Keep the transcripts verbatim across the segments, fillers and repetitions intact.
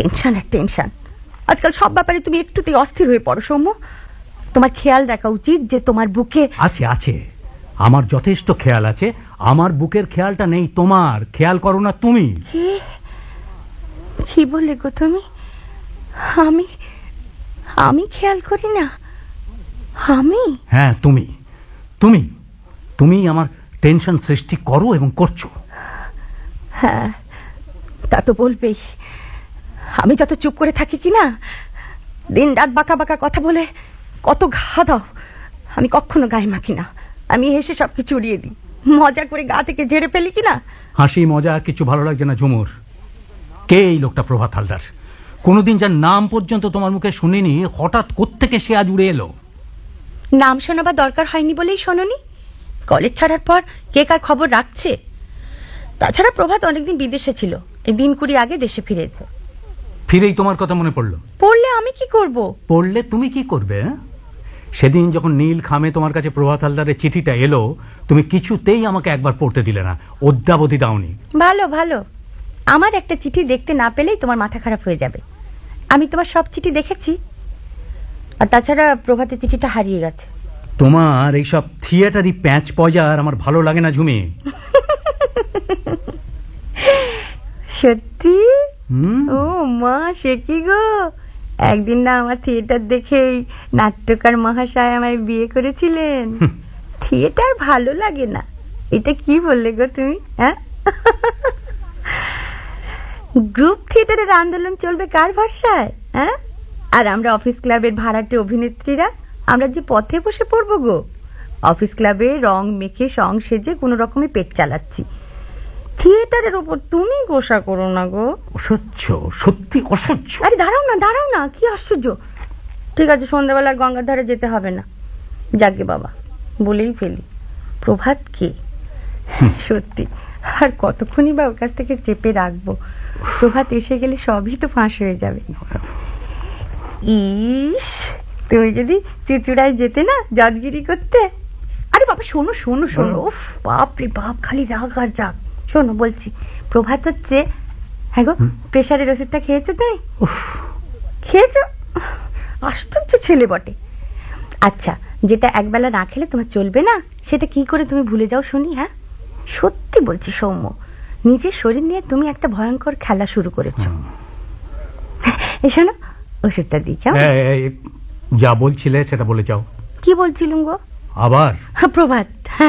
Tension আর tension. আজকাল সব ব্যাপারে তুমি একটুতেই অস্থির হয়ে পড়ো সৌম্য। তোমার খেয়াল রাখা উচিত যে তোমার বুকে আছে আছে আমার যথেষ্ট খেয়াল আছে। আমার বুকের খেয়ালটা নেই তোমার, খেয়াল করো না তুমি। কি বলে গো তুমি? আমি আমি খেয়াল করি না? আমি? হ্যাঁ তুমি তুমি তুমি আমার টেনশন সৃষ্টি করো এবং করছো। হ্যাঁ তা তো বলবেই। আমি যত চুপ করে থাকি কিনা, দিন রাত বাঁকা বাঁকা কথা বলে কত ঘা দাও, আমি কখনো গায়ে মাখি না। আমি হেসে সবকিছু উড়িয়ে দিই, মজা করে গা থেকে ঝেড়ে ফেলি কিনা। হাসি মজা কিছু ভালো লাগছে না ঝুমুর। কে এই লোকটা প্রভাত হালদার? কোনোদিন যার নাম পর্যন্ত তোমার মুখে শুনিনি, হঠাৎ কোত্থেকে সে আজ উড়ে এলো? নাম শোনাবার দরকার হয়নি বলেই শোনোনি? কলেজ ছাড়ার পর কে কার খবর রাখছে? তাছাড়া প্রভাত অনেকদিন বিদেশে ছিল, এই দিন কুড়ি আগে দেশে ফিরেছে। ফিরেই তোমার কথা মনে পড়লো? পড়লে আমি কি করব? পড়লে তুমি কি করবে? সেদিন যখন নীল খামে তোমার কাছে প্রভাত হালদারের চিঠিটা এলো, তুমি কিছুতেই আমাকে একবার পড়তে দিলে না, অদ্যাবধি দাওনি। ভালো ভালো, আমার একটা চিঠি দেখতে না পেলেই তোমার মাথা খারাপ হয়ে যাবে। আমি তোমার সব চিঠি দেখেছি। আর তাছাড়া প্রভাতের চিঠিটা হারিয়ে গেছে। তোমার এইসব থিয়েটারি প্যাঁচ পয়জার আমার ভালো লাগে না ঝুমি। সত্যি? ও মা, সে কি গো! একদিন না আমার থিয়েটার দেখেই নাট্যকার মহাশয় আমায় বিয়ে করেছিলেন। থিয়েটার ভালো লাগে না, এটা কি বললে গো তুমি? হ্যাঁ, গ্রুপ থিয়েটারের আন্দোলন চলবে কার ভরসায়? হ্যাঁ, আর আমরা অফিস ক্লাবের ভাড়াটে অভিনেত্রীরা আমরা যে পথে বসে পড়বো গো। অফিস ক্লাবে রং মেখে সং সেজে কোনো রকমে পেট চালাচ্ছি, থিয়েটারের উপর তুমি গোসা করো না গো। অসহ্য, সত্যি অসহ্য। আরে দাঁড়াও না দাঁড়াও না, কি আশ্চর্য! ঠিক আছে, সন্ধ্যাবেলার গঙ্গার ধারে যেতে হবে না। যাকে বাবা, বলেই ফেলি, প্রভাত কে? সত্যি, আর কতক্ষণই বা ওর কাছ থেকে চেপে রাখবো? প্রভাত এসে গেলে সবই তো ফাঁস হয়ে যাবে। ইস, তুমি যদি চুচুড়ায় যেতে না জজগিরি করতে। আরে বাবা শোনো শোনো শোনো, উফ বাপ রে বাপ, খালি রাগ আর রাগ। শোনো বলছি, প্রভাত হচ্ছে, হ্যাঁ গো, প্রেশারের ওষুধটা খেয়েছো তুমি? খেয়েছো? আশ্চর্য ছেলে বটে। আচ্ছা, যেটা একবেলা না খেলে তোমার চলবে না, সেটা কি করে তুমি ভুলে যাও শুনি? হ্যাঁ, সত্যি বলছি সৌম্য, নিজের শরীর নিয়ে তুমি একটা ভয়ঙ্কর খেলা শুরু করেছো। শোনো, ওষুধটা দিই কেমন? যা বলছিলে সেটা বলে যাও। কি বলছিলুম গো? আবার প্রভাত,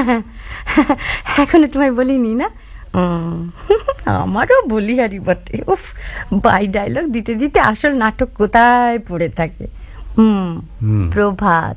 এখনো তোমায় বলিনি না? আমারও বলি হারি বটে। উফ, বাই ডায়লগ দিতে দিতে আসল নাটক কোথায় পড়ে থাকে। হুম, প্রভাত।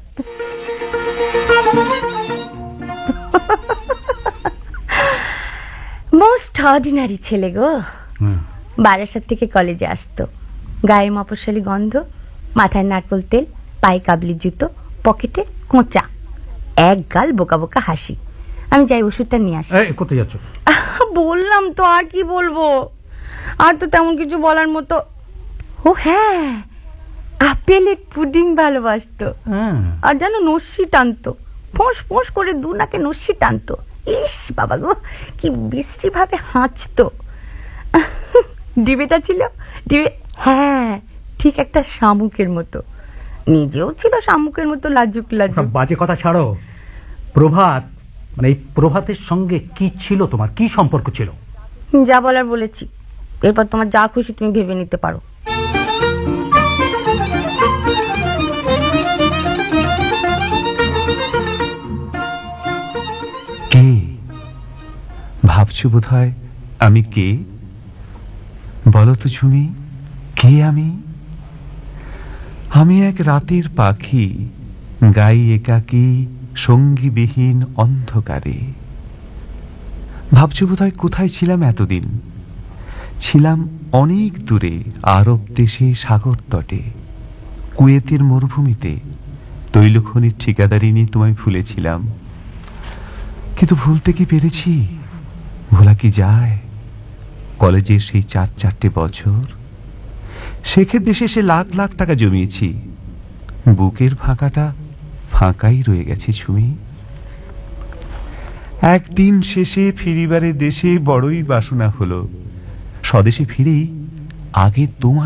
মোস্ট অর্ডিনারি ছেলে গো। বারাসাত থেকে কলেজে আসতো, গায়ে মফস্বলী গন্ধ, মাথায় নারকোল তেল, পায়ে কাবলি জুতো, পকেটে কোঁচা, এক গাল বোকা বোকা হাসি। আমি যাই ওষুধটা নিয়ে আসি। কোথায় যাচ্ছ? বললাম তো, আর কি বলবো? আর তো তেমন কিছু বলার মতো। ও হ্যাঁ, আপেলের পুডিং ভালোবাসতো, আর জানো নস্যি টানতো, ফোঁস ফোঁস করে দু নাকে নস্যি টানতো। ইস বাবা গো, কি বিশ্রী ভাবে হাঁচতো। ডিবেটা ছিল ডিবে, হ্যাঁ ঠিক একটা শামুকের মতো, নিজেও ছিল শামুকের মতো লাজুক লাজুক। বাজে কথা ছাড়ো। প্রভাত, মানে এই প্রভাতের সঙ্গে কি ছিল তোমার, কি সম্পর্ক ছিল? যা বলার বলেছি, এরপর তোমার যা খুশি তুমি ভেবে নিতে পারো। কে ভাবছো বোধহয় আমি কে? বলো তো ঝুমি, কে আমি? আমি এক রাতের পাখি, গাই একাকী সঙ্গীবিহীন অন্ধকারে। ভাবছো বোধহয় কোথায় ছিলাম এতদিন? ছিলাম অনেক দূরে, আরব দেশে, সাগর তটে, কুয়েতের মরুভূমিতে তৈলখনির ঠিকাদারি নিয়ে তোমায় ভুলেছিলাম। কিন্তু ভুলতে কি পেরেছি? ভোলা কি যায়? কলেজের সেই চার চারটে বছর, শেখের দেশে সে লাখ লাখ টাকা জমিয়েছি, বুকের ফাঁকাটা ফাঁকাই রয়ে গেছে ঝুমি। একদিন শেষে ফিরিবারে দেশে বড়ই বাসনা হলো, স্বদেশে ফিরেই আগে তোমার